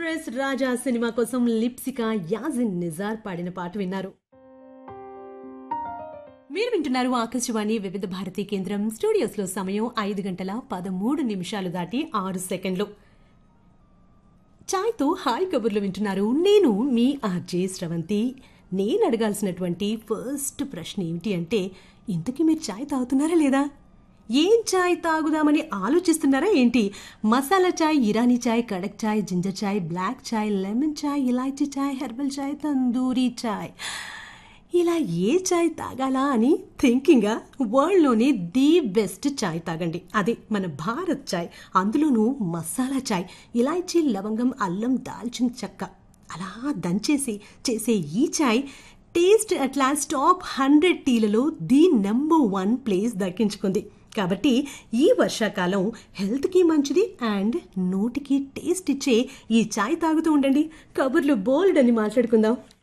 Dress రాజా cinema కోసం లిప్సికా యాజిన్ నిజార్ పాడిన పాట విన్నారు. మీరు వింటున్నారు ఆకాశవాణి వివిధ భారతి కేంద్రం. స్టూడియోస్ లో సమయం 5:13 దాటి 6 చాయ్తో హాయ్ కబుర్లు వింటున్నారు. నేను మీ ఆర్జే శ్రవంతి. నేను అడగాల్సినటువంటి ఫస్ట్ ప్రశ్న ఏమిటి అంటే, ఇంతకీ మీరు చాయ్ తాగుతున్నారా లేదా? ఏం చాయ్ తాగుదామని ఆలోచిస్తున్నారా ఏంటి? మసాలా చాయ్, ఇరానీ చాయ్, కడక్ చాయ్, జింజర్ చాయ్, బ్లాక్ చాయ్, లెమన్ చాయ్, ఇలాచీ చాయ్, హెర్బల్ చాయ్, తందూరీ చాయ్, ఇలా ఏ చాయ్ తాగాలా అని థింకింగ్గా వరల్డ్లోనే ది బెస్ట్ చాయ్ తాగండి. అదే మన భారత్ చాయ్. అందులోనూ మసాలా చాయ్, ఇలాచీ, లవంగం, అల్లం, దాల్చిన చెక్క అలా దంచేసి చేసే ఈ చాయ్ taste atlas top 100 టీలలో the number 1 place దక్కించుకుంది. కాబట్టి ఈ వర్షాకాలం హెల్త్కి మంచిది అండ్ నోటికి టేస్ట్ ఇచ్చే ఈ చాయ్ తాగుతూ ఉండండి. కబుర్లు బోల్డ్ అని మాట్లాడుకుందాం.